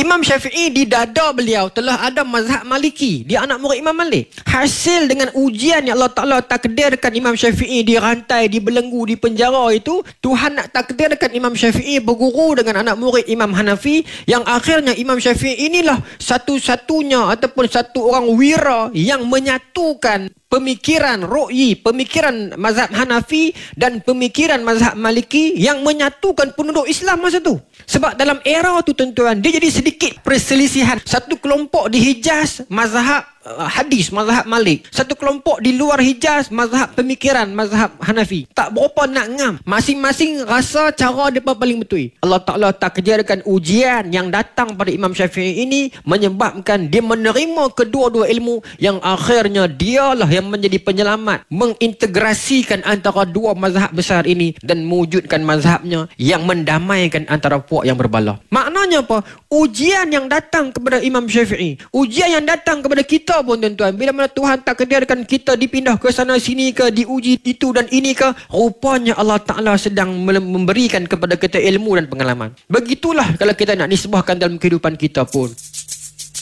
Imam Syafi'i di dada beliau telah ada mazhab Maliki. Dia anak murid Imam Malik. Hasil dengan ujian yang Allah Ta'ala takdirkan Imam Syafi'i dirantai, dibelenggu, di penjara itu, Tuhan nak takdirkan Imam Syafi'i berguru dengan anak murid Imam Hanafi, yang akhirnya Imam Syafi'i inilah satu-satunya ataupun satu orang wira yang menyatukan pemikiran ru'yi, pemikiran mazhab Hanafi dan pemikiran mazhab Maliki yang menyatukan penduduk Islam masa tu. Sebab dalam era tu tuan-tuan, dia jadi sedikit perselisihan. Satu kelompok di Hijaz mazhab hadis, mazhab Malik. Satu kelompok di luar Hijaz mazhab pemikiran, mazhab Hanafi. Tak berapa nak ngam. Masing-masing rasa cara mereka paling betul. Allah Ta'ala takdirkan ujian yang datang pada Imam Syafi'i ini menyebabkan dia menerima kedua-dua ilmu, yang akhirnya dialah yang menjadi penyelamat, mengintegrasikan antara dua mazhab besar ini dan mewujudkan mazhabnya yang mendamaikan antara puak yang berbalah. Maknanya apa? Ujian yang datang kepada Imam Syafi'i, ujian yang datang kepada kita pun tuan-tuan, bila mana Tuhan takdirkan kita dipindah ke sana sini ke, diuji itu dan ini ke, rupanya Allah Ta'ala sedang memberikan kepada kita ilmu dan pengalaman. Begitulah kalau kita nak nisbahkan dalam kehidupan kita pun.